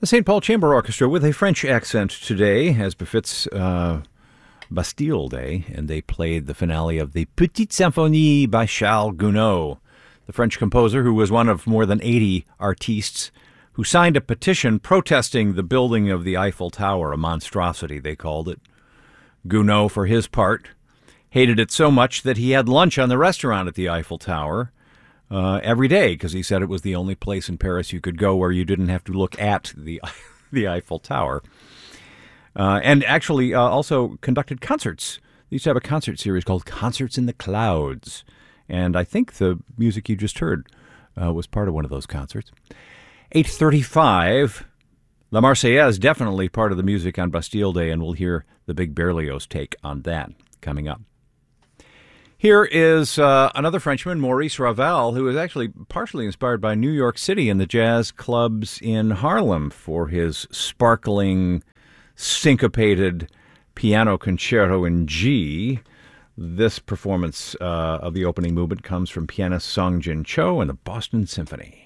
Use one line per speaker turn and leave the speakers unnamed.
The St. Paul Chamber Orchestra with a French accent today, as befits Bastille Day, and they played the finale of the Petite Symphonie by Charles Gounod, the French composer who was one of more than 80 artistes who signed a petition protesting the building of the Eiffel Tower, a monstrosity, they called it. Gounod, for his part, hated it so much that he had lunch on the restaurant at the Eiffel Tower every day, because he said it was the only place in Paris you could go where you didn't have to look at the Eiffel Tower. And actually also conducted concerts. They used to have a concert series called Concerts in the Clouds. And I think the music you just heard was part of one of those concerts. 8:35, La Marseillaise, definitely part of the music on Bastille Day, and we'll hear the big Berlioz take on that coming up. Here is another Frenchman, Maurice Ravel, who is actually partially inspired by New York City and the jazz clubs in Harlem for his sparkling, syncopated piano concerto in G. This performance of the opening movement comes from pianist Song Jin Cho and the Boston Symphony.